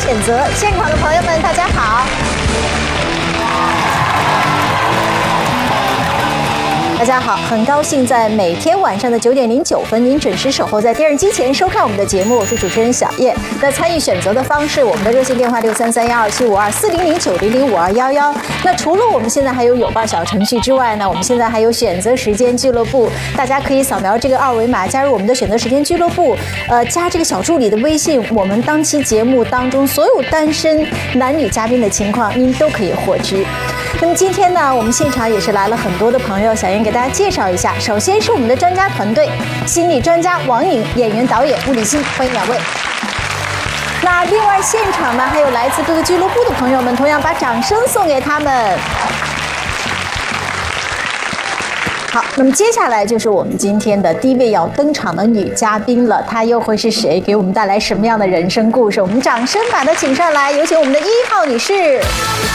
选择。现场的朋友们，大家好。大家好，很高兴在每天晚上的9点09分，您准时守候在电视机前收看我们的节目。我是主持人小叶。那参与选择的方式，我们的热线电话633127524009005211。那除了我们现在还有友报小程序之外呢，我们现在还有选择时间俱乐部，大家可以扫描这个2维码加入我们的选择时间俱乐部，加这个小助理的微信，我们当期节目当中所有单身男女嘉宾的情况，您都可以获知。那么今天呢，我们现场也是来了很多的朋友，小燕给大家介绍一下。首先是我们的专家团队，心理专家王颖，演员导演物理心，欢迎两位。那另外现场呢，还有来自各个俱乐部的朋友们，同样把掌声送给他们。好，那么接下来就是我们今天的第一位要登场的女嘉宾了，她又会是谁？给我们带来什么样的人生故事？我们掌声把她请上来，有请我们的1号女士。